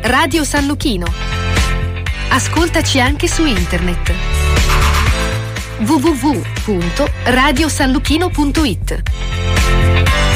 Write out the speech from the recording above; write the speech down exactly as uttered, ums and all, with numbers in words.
Radio San Luchino. Ascoltaci anche su internet w w w punto radio san luchino punto it.